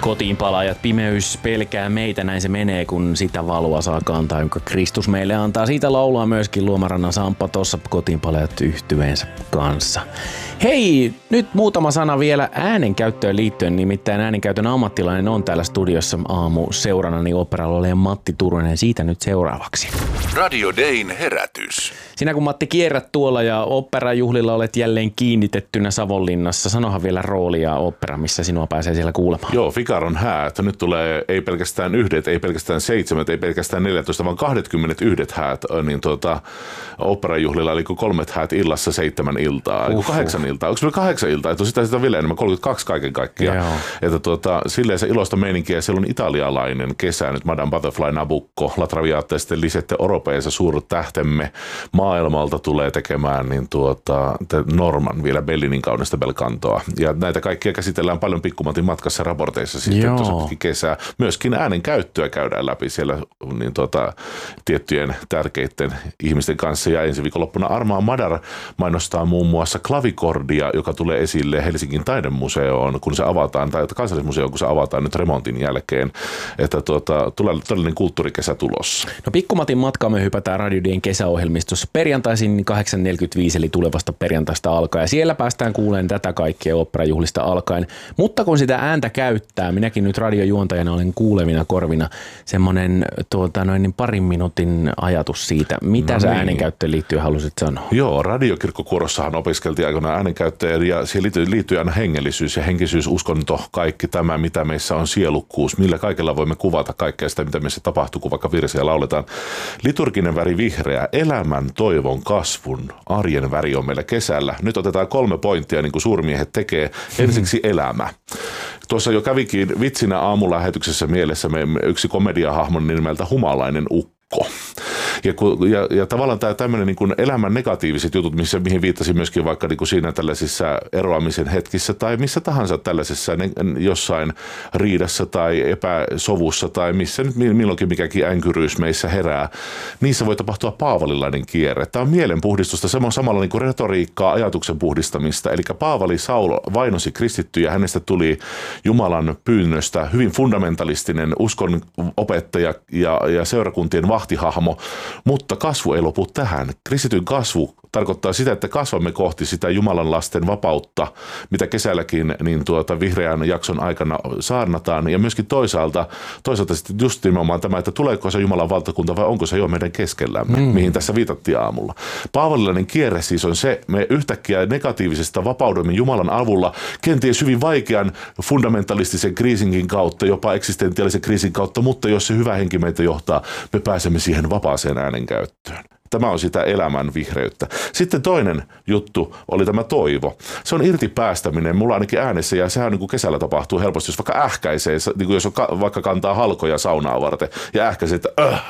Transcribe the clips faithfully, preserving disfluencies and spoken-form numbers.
Kotiin palaajat, pimeys pelkää meitä, näin se menee, kun sitä valoa saa kantaa, jonka Kristus meille antaa. Siitä laulaa myöskin Luomarannan Samppa tuossa Kotiin palaajat -yhtyeensä kanssa. Hei, nyt muutama sana vielä äänenkäyttöön liittyen, nimittäin äänenkäytön ammattilainen on täällä studiossa aamu seurannani oopperalaulaja Matti Turunen. Siitä nyt seuraavaksi. Radio Dayn herätys. Sinä kun Matti kierrät tuolla ja oopperajuhlilla olet jälleen kiinnitettynä Savonlinnassa, sanohan vielä roolia ooppera, missä sinua pääsee siellä kuulemaan. Joo, Figaron häät. Nyt tulee ei pelkästään yhdet, ei pelkästään seitsemät, ei pelkästään neljätoista, vaan kaksikymmentä yhdet häät niin tuota, oopperajuhlilla, eli kolmet häät illassa seitsemän iltaa, eli kahdeksan iltaa. Onko se kahdeksan iltaa? Että sitä, sitä vielä enemmän, kolmekymmentäkaksi kaiken kaikkiaan. Joo. Että tuota, silleen se iloista meininkiä. Siellä on italialainen kesä nyt, Madame Butterfly, Nabucco, La Traviata ja sitten Lisette Europeessa suuret tähtemme maailmalta tulee tekemään niin tuota, Norman vielä Bellinin kaunista belcantoa. Ja näitä kaikkia käsitellään paljon Pikkumatin matkassa raporteissa sitten tuossa kesää. Myöskin äänen käyttöä käydään läpi siellä niin tuota, tiettyjen tärkeiden ihmisten kanssa. Ja ensi viikonloppuna Armaa Madar mainostaa muun muassa klavikordia, joka tulee esille Helsingin taidemuseoon, kun se avataan, tai kansallismuseoon, kun se avataan nyt remontin jälkeen. Että tuota, tulee todellinen kulttuurikesä tulossa. No Pikkumatin matkaa me hypätään Radio Dayn kesäohjelmistossa perjantaisin kahdeksan neljäkymmentäviisi, eli tulevasta perjantaista alkaen. Ja siellä päästään kuulemaan tätä kaikkea oopperajuhlista alkaen. Mutta kun sitä ääntä käyttää, minäkin nyt radiojuontajana olen kuulevina korvina semmoinen tuota, noin niin parin minuutin ajatus siitä, mitä no sä niin. äänenkäyttöön liittyy halusit sanoa? Joo, radiokirkkokuorossahan opiskeltiin aikoinaan äänenkäyttöön ja siihen liittyy, liittyy aina hengellisyys ja henkisyys, uskonto, kaikki tämä, mitä meissä on sielukkuus, millä kaikella voimme kuvata kaikkea sitä, mitä meissä tapahtuu, kun vaikka virsiä lauletaan. Liturginen väri vihreä, elämän, toivon, kasvun, arjen väri on meillä kesällä. Nyt otetaan kolme pointtia, niin kuin suurmiehet tekee. Ensiksi elämä. Tuossa jo kävikin vitsinä aamulähetyksessä mielessä me yksi komediahahmon nimeltä Humalainen ukko. Ja, ja, ja tavallaan tämä tämmöinen niin kuin elämän negatiiviset jutut, missä, mihin viittasin myöskin vaikka niin kuin siinä tällaisissa eroamisen hetkissä tai missä tahansa tällaisessa jossain riidassa tai epäsovussa tai missä nyt milloinkin mikäkin änkyryys meissä herää, niissä voi tapahtua paavalilainen kierre. Tämä on mielenpuhdistusta, se on samalla niin kuin retoriikkaa, ajatuksen puhdistamista. Eli Paavali Saul vainosi kristittyjä, hänestä tuli Jumalan pyynnöstä hyvin fundamentalistinen uskon opettaja ja, ja seurakuntien vahtihahmo. Mutta kasvu ei lopu tähän. Kristityn kasvu tarkoittaa sitä, että kasvamme kohti sitä Jumalan lasten vapautta, mitä kesälläkin niin tuota vihreän jakson aikana saarnataan. Ja myöskin toisaalta, toisaalta sitten just nimenomaan tämä, että tuleeko se Jumalan valtakunta vai onko se jo meidän keskellämme, mm. mihin tässä viitattiin aamulla. Paavalilainen kierre siis on se, me yhtäkkiä negatiivisesta vapaudemme Jumalan avulla, kenties hyvin vaikean fundamentalistisen kriisinkin kautta, jopa eksistentiaalisen kriisin kautta, mutta jos se hyvä henki meitä johtaa, me pääsemme siihen vapaaseen äänenkäyttöön. Tämä on sitä elämän vihreyttä. Sitten toinen juttu oli tämä toivo. Se on irti päästäminen. Mulla ainakin äänessä, ja sehän niin kuin kesällä tapahtuu helposti, jos vaikka ähkäisee, niin kuin jos on, vaikka kantaa halkoja saunaa varten, ja ähkäisee, että öh,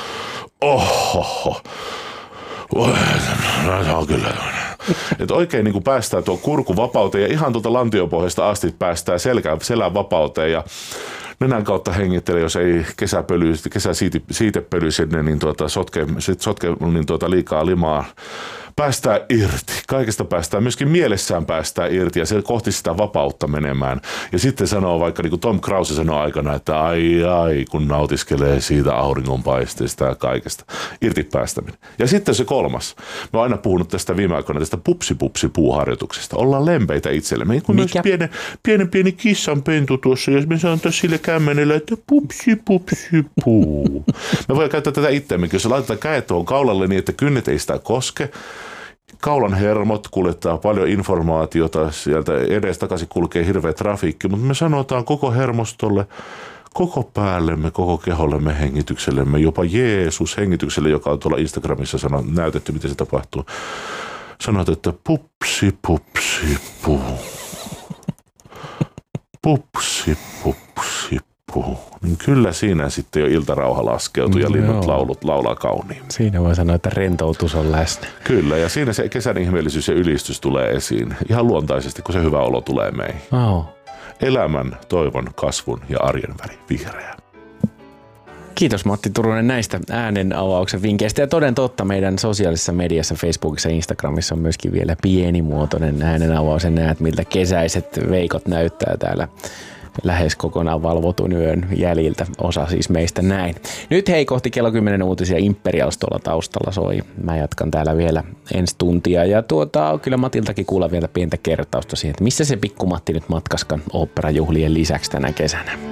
ohoho, no, se on kyllä että oikein niin kuin päästään tuon kurkuvapauteen, ja ihan tuolta lantiopohjasta asti päästään selkä, selän vapauteen, ja nenän kautta hengittelee, jos ei kesäpöly, kesäsiitepöly sinne niin tuota, sotke, sotke niin tuota, liikaa limaa. Päästään irti. Kaikesta päästään, myöskin mielessään päästään irti ja se kohti sitä vapautta menemään. Ja sitten sanoo vaikka, niin kuin Tom Krause sanoo aikana, että ai ai, kun nautiskelee siitä auringonpaisteesta ja kaikesta. Irti päästäminen. Ja sitten se kolmas. Mä oon aina puhunut tästä viime aikoina, tästä pupsi-pupsi-puuharjoituksesta. Ollaan lempeitä itsellemme. Kun olisi pienen, pienen pieni kissanpentu tuossa, jos me sanotaan sille kämmenelle, että pupsi-pupsi-puu. Me voidaan käyttää tätä itseämmekin, jos laitetaan kädet tuohon kaulalle niin, että kynnet ei sitä koske. Kaulan hermot kuljettaa paljon informaatiota, sieltä edestakaisin kulkee hirveä trafiikki, mutta me sanotaan koko hermostolle, koko päällemme, koko kehollemme, hengityksellemme, jopa Jeesus hengitykselle, joka on tuolla Instagramissa sanoo, näytetty, miten se tapahtuu. Sanot, että pupsi, pupsi, puu. Pupsi, pupsi, puu. Niin kyllä siinä sitten jo iltarauha laskeutuu ja linnut laulut laulaa kauniimmin. Siinä voi sanoa, että rentoutus on läsnä. Kyllä, ja siinä se kesän ihmeellisyys ja ylistys tulee esiin ihan luontaisesti, kun se hyvä olo tulee meihin. Oh. Elämän, toivon, kasvun ja arjen väri vihreä. Kiitos Matti Turunen näistä äänen avauksen vinkkeistä. Ja toden totta meidän sosiaalisessa mediassa, Facebookissa ja Instagramissa on myöskin vielä pienimuotoinen äänen avaus. Ja näet, miltä kesäiset veikot näyttää täällä lähes kokonaan valvotun yön jäljiltä, osa siis meistä näin. Nyt hei, kohti kello kymmenen uutisia Imperials tuolla taustalla soi. Mä jatkan täällä vielä ensi tuntia ja tuota, kyllä Matiltakin kuulla vielä pientä kertausta siihen, että missä se pikku Matti nyt matkaskan oopperajuhlien lisäksi tänä kesänä.